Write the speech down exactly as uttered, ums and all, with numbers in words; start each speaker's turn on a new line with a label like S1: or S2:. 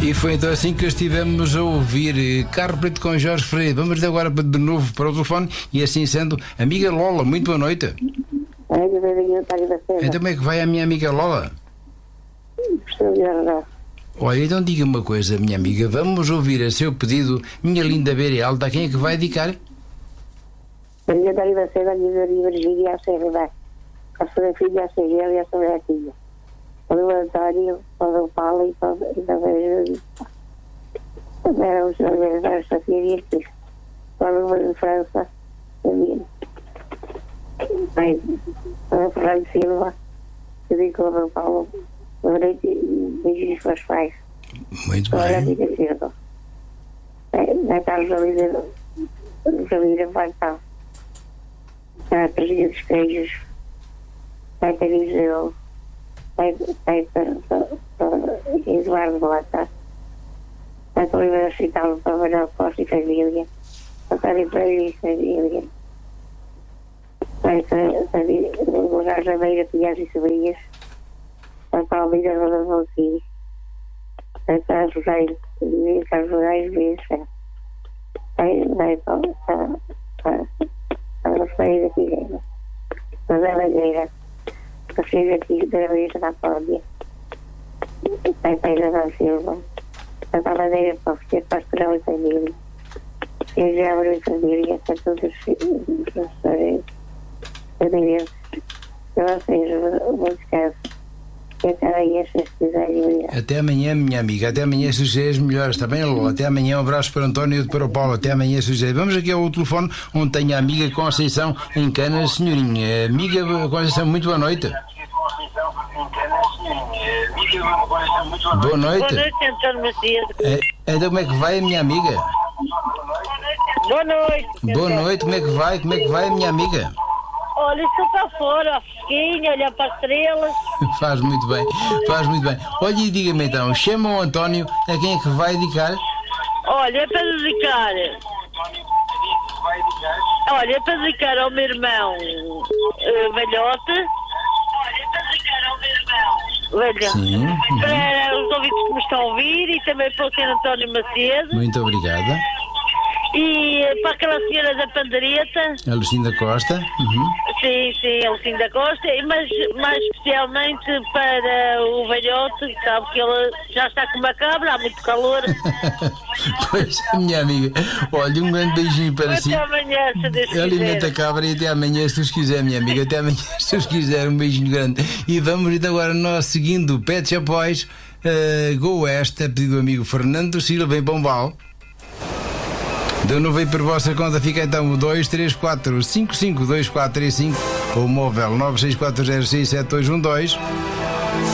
S1: E foi então assim que estivemos a ouvir Carro Preto com Jorge Freire. Vamos agora de novo para o telefone e assim sendo, amiga Lola, muito boa noite. Então como é que vai a minha amiga Lola? Olha, então diga-me uma coisa, minha amiga, vamos ouvir a seu pedido, minha linda beira alta, a quem é que vai dedicar?
S2: A minha Dário da Seda, a minha Virgínia, a Serra, a sua filha, a Segela e a sua filha. Para o António, para o Paulo e para o era o senhor da Sofia e a Cris. Para o França, a minha. Para o Fernando Silva, eu digo para o Paulo, o direito e beijos para os pais.
S1: Muito bem.
S2: Agora a vida cedo. Já está os amigos, os amigos vai estar. Já trezentos queijos. Vai ter Iseu. Vai para Eduardo Bota. Vai para o Universitário para Manuel Costa e família. Vai para o Prédio e família. Vai para o lugar da Meira, Pinhais e Sobrinhas. Vai para o Mira Roda Valquim. Vai para os Rogério, para os Rogério Bessa. Vai, vai para, para, para, para os Pais da Figueira. Para a Madeira. Para os Filhos aqui da Madeira da Pódia. Vai para a Ilha da Silva. Vai para a Madeira para oferecer para a Escola e família. Eu já abro a família para todos os restaurantes. Eu diria que vocês vão descanso. Até amanhã, se quiserem.
S1: Até amanhã, minha amiga. Até amanhã, se os melhores. Está bem, Lola? Até amanhã. Um abraço para o António e para o Paulo. Até amanhã, se os Vamos aqui ao telefone, onde tenho a amiga Conceição em Canas, senhorinha. Amiga Conceição, muito boa noite. Boa noite.
S3: Boa noite, António Macias.
S1: É, então, como é que vai a minha amiga?
S3: Boa noite.
S1: Boa noite. Como é que vai? Como é que vai a minha amiga?
S3: Olha, estou para fora, a fresquinha, olhar para as estrelas.
S1: Faz muito bem, faz muito bem. Olha e diga-me então, chama o António, a quem é que vai dedicar?
S3: Olha, é para dedicar. Olha, é para dedicar ao meu irmão uh, velhote. Olha, é para dedicar ao meu irmão velhote. Sim. Uhum. Para os ouvintes que me estão a ouvir e também para o senhor António Macedo.
S1: Muito obrigada.
S3: E para aquela senhora da pandereta.
S1: A Lucinda Costa. Uhum.
S3: Sim, sim, a Lucinda Costa, mas mais especialmente para o velhote, sabe que ele já está com uma cabra, há muito calor.
S1: Pois, minha amiga, olha, um grande beijinho para
S3: até
S1: si.
S3: Até amanhã, se Deus quiser.
S1: Alimenta a cabra e até amanhã, se Deus quiser, minha amiga. Até amanhã, se Deus quiser, um beijinho grande. E vamos então agora nós seguindo o Pet Shop Boys, uh, Go West, a pedido do amigo Fernando Silva em Pombal. De novo aí por vossa conta fica então o dois três quatro cinco cinco dois quatro três cinco ou o móvel nove seis quatro zero seis sete dois um dois.